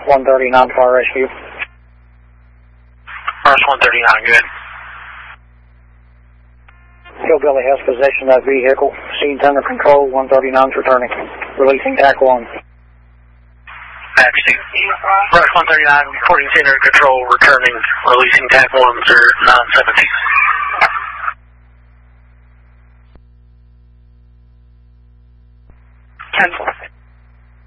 139 fire rescue. Rush 139, good. Hillbilly has possession of that vehicle. Scene's under control. 139's returning. Releasing TAC 1. Taxi. Rush 139, reporting to under control, returning, releasing TAC 1 for 917. 10-4.